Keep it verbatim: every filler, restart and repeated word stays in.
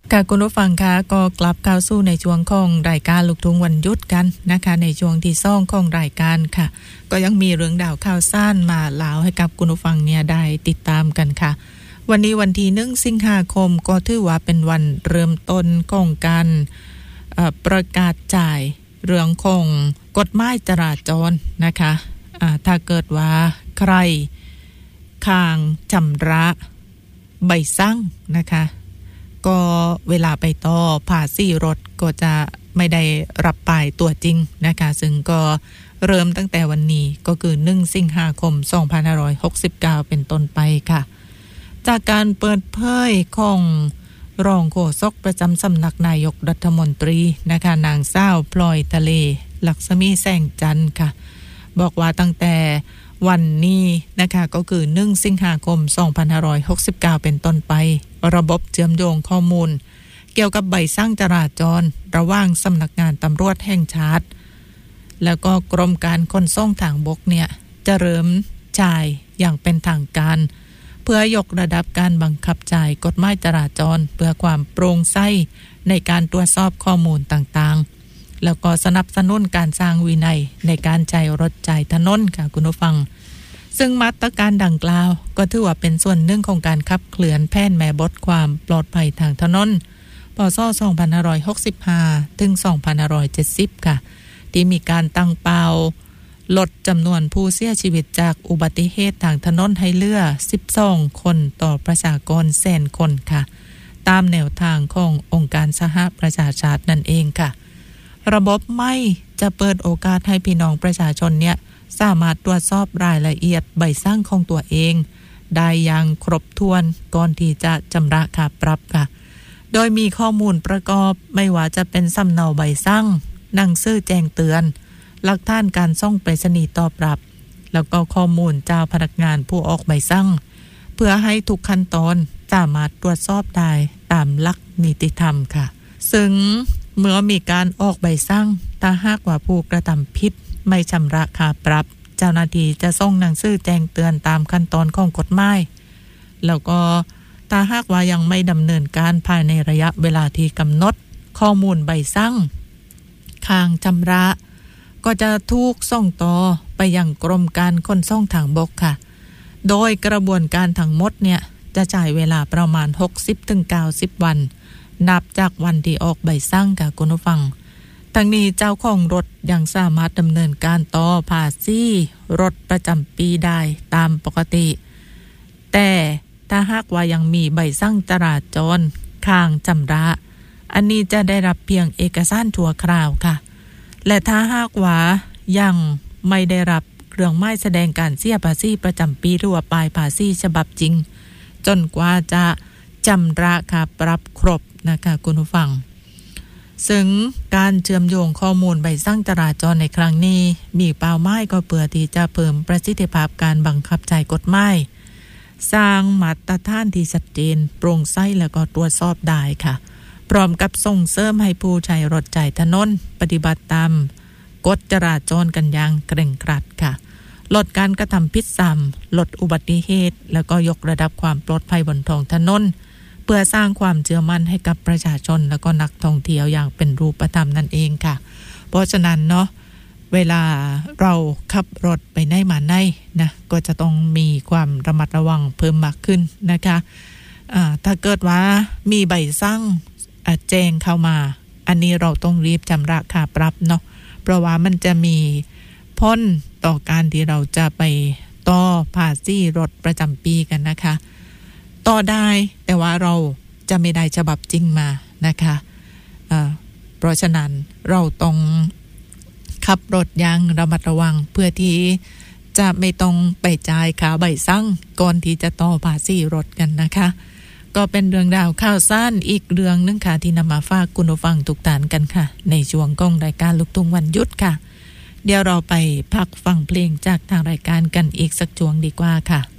ค่ะคุณผู้ฟังคะก็กลับเข้าสู่ในช่วงของรายการลูกทุ่งวันหยุดกันนะคะในช่วงที่สองของรายการค่ะก็ยังมีเรื่องดาวข่าวสั้นมาเล่าให้กับคุณผู้ฟังเนี่ยได้ติดตามกันค่ะวันนี้วันที่หนึ่งสิงหาคมก็ถือว่าเป็นวันเริ่มต้นของการประกาศจ่ายเรื่องของกฎหมายจราจรนะคะถ้าเกิดว่าใครค้างชำระใบสั่งนะคะก็เวลาไปต่อภาษีรถก็จะไม่ได้รับป้ายตัวจริงนะคะซึ่งก็เริ่มตั้งแต่วันนี้ก็คือหนึ่งสิงหาคมสองพันห้าร้อยหกสิบเก้าเป็นต้นไปค่ะจากการเปิดเผยของรองโฆษกประจำสำนักนายกรัฐมนตรีนะคะนางสาวพลอยทะเลลักษมีแสงจันทร์ค่ะบอกว่าตั้งแต่วันนี้นะคะก็คือหนึ่งสิงหาคมสองพันห้าร้อยหกสิบเก้าเป็นต้นไประบบเชื่อมโยงข้อมูลเกี่ยวกับใบสั่งจราจรระหว่างสำนักงานตำรวจแห่งชาติแล้วก็กรมการขนส่งทางบกเนี่ยจะเริ่มจ่ายอย่างเป็นทางการเพื่อยกระดับการบังคับจ่ายกฎหมายจราจรเพื่อความโปร่งใสในการตรวจสอบข้อมูลต่างๆแล้วก็สนับสนุนการสร้างวินัยในการใช้รถใช้ถนนค่ะคุณผู้ฟังซึ่งมาตรการดังกล่าวก็ถือว่าเป็นส่วนหนึ่งของการขับเคลื่อนแผนแม่บทความปลอดภัยทางถนนพ.ศ. สองพันห้าร้อยหกสิบห้า ถึง สองพันห้าร้อยเจ็ดสิบ ค่ะที่มีการตั้งเป้าลดจำนวนผู้เสียชีวิตจากอุบัติเหตุทางถนนให้เหลือสิบสองคนต่อประชากรแสนคนค่ะตามแนวทางขององค์การสหประชาชาตินั่นเองค่ะระบบไม่จะเปิดโอกาสให้พี่น้องประชาชนเนี่ยสามารถตรวจสอบรายละเอียดใบสั่งของตัวเองได้อย่างครบถ้วนก่อนที่จะชำระค่าปรับค่ะโดยมีข้อมูลประกอบไม่ว่าจะเป็นสำเนาใบสั่งหนังสือแจ้งเตือนหลักฐานการส่งไปรษณีย์ตอบรับแล้วก็ข้อมูลเจ้าพนักงานผู้ออกใบสั่งเพื่อให้ทุกขั้นตอนสามารถตรวจสอบได้ตามหลักนิติธรรมค่ะซึ่งเมื่อมีการออกใบสั่งถ้าหากว่าผู้กระทำผิดไม่ชำระค่าปรับเจ้าหน้าที่จะส่งหนังสือแจ้งเตือนตามขั้นตอนของกฎหมายแล้วก็ถ้าหากว่ายังไม่ดำเนินการภายในระยะเวลาที่กำหนดข้อมูลใบสั่งค้างชำระก็จะถูกส่งต่อไปยังกรมการขนส่งทางบกค่ะโดยกระบวนการทั้งหมดเนี่ยจะจ่ายเวลาประมาณ หกสิบถึงเก้าสิบ วันนับจากวันที่ออกใบสั่งค่ะคุณผู้ฟังทั้งนี้เจ้าของรถยังสามารถดำเนินการต่อภาษีรถประจำปีได้ตามปกติแต่ถ้าหากว่ายังมีใบสั่งจราจรค้างชำระอันนี้จะได้รับเพียงเอกสารชั่วคราวค่ะและถ้าหากว่ายังไม่ได้รับเครื่องหมายแสดงการเสียภาษีประจำปีหรือว่าปลายภาษีฉบับจริงจนกว่าจะชำระค่าปรับครบนะคะคุณผู้ฟังซึ่งการเชื่อมโยงข้อมูลใบสั่งจราจรในครั้งนี้มีเป้าหมายก็เพื่อที่จะเพิ่มประสิทธิภาพการบังคับใช้กฎหมายสร้างมาตรฐานที่ชัดเจนโปร่งใสแล้วก็ตรวจสอบได้ค่ะพร้อมกับส่งเสริมให้ผู้ใช้รถใช้ถนนปฏิบัติตามกฎจราจรกันอย่างเคร่งครัดค่ะลดการกระทำผิดซ้ำลดอุบัติเหตุแล้วก็ยกระดับความปลอดภัยบนท้องถนนเพื่อสร้างความเชื่อมั่นให้กับประชาชนแล้วก็นักท่องเที่ยวอย่างเป็นรูปธรรมนั่นเองค่ะเพราะฉะนั้นเนาะเวลาเราขับรถไปไหนมาไหนนะก็จะต้องมีความระมัดระวังเพิ่มมากขึ้นนะคะอ่าถ้าเกิดว่ามีใบสั่งแจ้งเข้ามาอันนี้เราต้องรีบชำระค่าปรับเนาะเพราะว่ามันจะมีพ้นต่อการที่เราจะไปต่อภาษีรถประจำปีกันนะคะต่อได้แต่ว่าเราจะไม่ได้ฉบับจริงมานะคะอ่าเพราะฉะนั้นเราต้องขับรถอย่างระมัดระวังเพื่อที่จะไม่ต้องไปจ่ายค่าใบสั่งก่อนที่จะต่อภาษีรถกันนะคะก็เป็นเรื่องราวข่าวสั้นอีกเรื่องนึงค่ะที่นำมาฝากคุณผู้ฟังทุกท่านกันค่ะในช่วงของรายการลูกทุ่งวันหยุดค่ะเดี๋ยวเราไปพักฟังเพลงจากทางรายการกันอีกสักช่วงดีกว่าค่ะ